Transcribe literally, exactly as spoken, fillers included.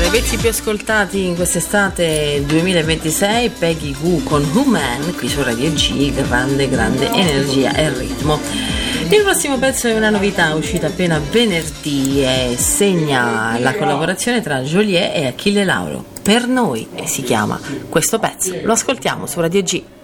i pezzi più ascoltati in quest'estate duemilaventisei, Peggy Gou con Human, qui su Radio G, grande grande energia e ritmo. Il prossimo pezzo è una novità uscita appena venerdì e segna la collaborazione tra Joliet e Achille Lauro, Per noi, e si chiama questo pezzo. Lo ascoltiamo su Radio G.